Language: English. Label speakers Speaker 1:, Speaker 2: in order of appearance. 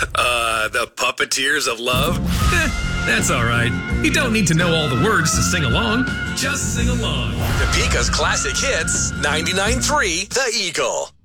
Speaker 1: The Puppeteers of Love?
Speaker 2: That's all right. You don't need to know all the words to sing along. Just sing along.
Speaker 1: Topeka's classic hits, 99.3 The Eagle.